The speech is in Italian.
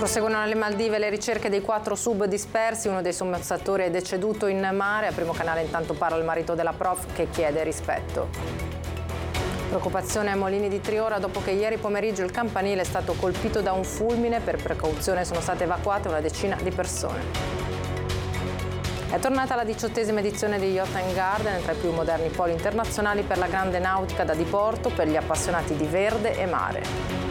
Proseguono alle Maldive le ricerche dei 4 sub dispersi, uno dei sommozzatori è deceduto in mare. A Primo Canale intanto parla il marito della prof che chiede rispetto. Preoccupazione ai Molini di Triora dopo che ieri pomeriggio il campanile è stato colpito da un fulmine. Per precauzione sono state evacuate una decina di persone. È tornata la 18ª edizione di Yacht & Garden, tra i più moderni poli internazionali per la grande nautica da diporto per gli appassionati di verde e mare.